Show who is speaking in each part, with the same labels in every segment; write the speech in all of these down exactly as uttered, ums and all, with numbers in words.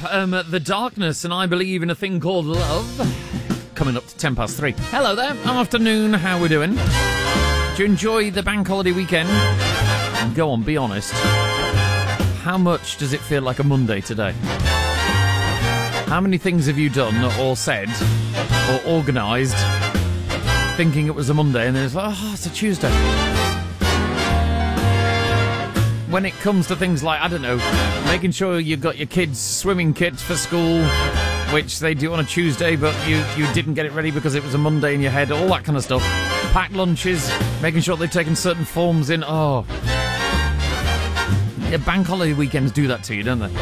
Speaker 1: um, The Darkness, and I Believe in a Thing Called Love. Coming up to ten past three. Hello there, afternoon, how we doing? Do you enjoy the bank holiday weekend? Go on, be honest. How much does it feel like a Monday today? How many things have you done or said or organised thinking it was a Monday and then it's like, oh, it's a Tuesday? When it comes to things like, I don't know, making sure you've got your kids' swimming kits for school, which they do on a Tuesday, but you, you didn't get it ready because it was a Monday in your head, all that kind of stuff. Packed lunches, making sure they've taken certain forms in. Oh. Yeah, bank holiday weekends do that to you, don't they?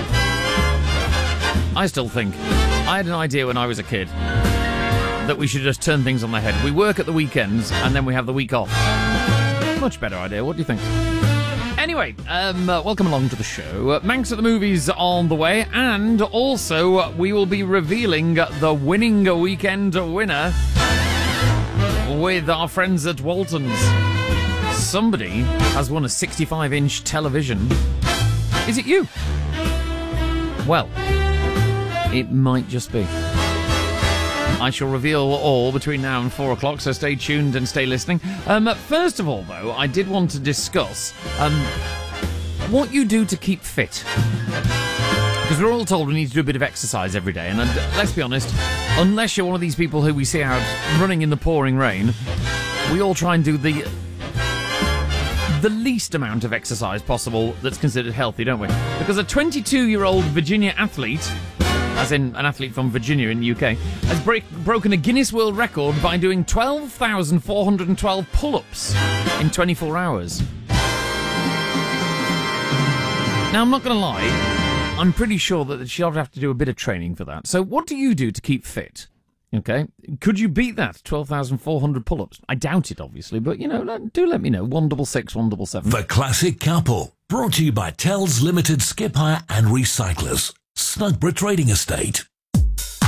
Speaker 1: I still think, I had an idea when I was a kid that we should just turn things on their head. We work at the weekends and then we have the week off. Much better idea, what do you think? Anyway, um, uh, welcome along to the show. Uh, Manx at the Movies on the way, and also uh, we will be revealing the winning weekend winner with our friends at Waltons. Somebody has won a sixty-five inch television. Is it you? Well, it might just be. I shall reveal all between now and four o'clock, so stay tuned and stay listening. Um, first of all, though, I did want to discuss um, what you do to keep fit. Because we're all told we need to do a bit of exercise every day, and uh, let's be honest, unless you're one of these people who we see out running in the pouring rain, we all try and do the the least amount of exercise possible that's considered healthy, don't we? Because a twenty-two-year-old Virginia athlete, as in an athlete from Virginia in the U K, has break, broken a Guinness World Record by doing twelve thousand four hundred twelve pull-ups in twenty-four hours. Now, I'm not going to lie, I'm pretty sure that she'll have to do a bit of training for that. So what do you do to keep fit? Okay, could you beat that, twelve thousand four hundred pull-ups? I doubt it, obviously, but, you know, do let me know. one six six, one seven seven.
Speaker 2: The Classic Couple, brought to you by Tells Limited Skip Hire and Recyclers. Snugborough Trading Estate.